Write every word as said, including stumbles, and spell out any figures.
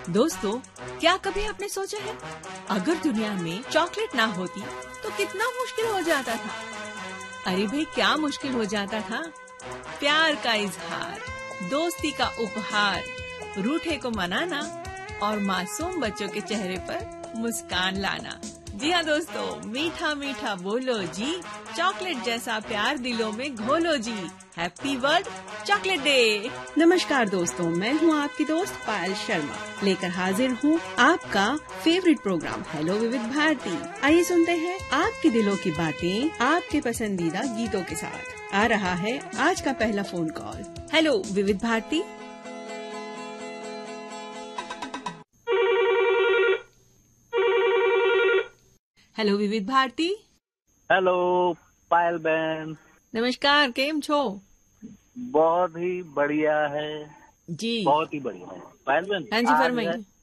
दोस्तों, क्या कभी आपने सोचा है अगर दुनिया में चॉकलेट ना होती तो कितना मुश्किल हो जाता था। अरे भाई, क्या मुश्किल हो जाता था। प्यार का इजहार, दोस्ती का उपहार, रूठे को मनाना और मासूम बच्चों के चेहरे पर मुस्कान लाना। जी हाँ दोस्तों, मीठा मीठा बोलो जी, चॉकलेट जैसा प्यार दिलों में घोलो जी। Happy world chocolate day. नमस्कार दोस्तों, मैं हूँ आपकी दोस्त पायल शर्मा, लेकर हाजिर हूँ आपका फेवरेट प्रोग्राम हेलो विविध भारती। आइए सुनते हैं आपके दिलों की बातें आपके पसंदीदा गीतों के साथ। आ रहा है आज का पहला फोन कॉल। हेलो विविध भारती। हेलो विविध भारती। हेलो पायल बहन, नमस्कार, केम छो? बहुत ही बढ़िया है जी, बहुत ही बढ़िया है पायल बहन। हाँ जी, आज फरमाइए। है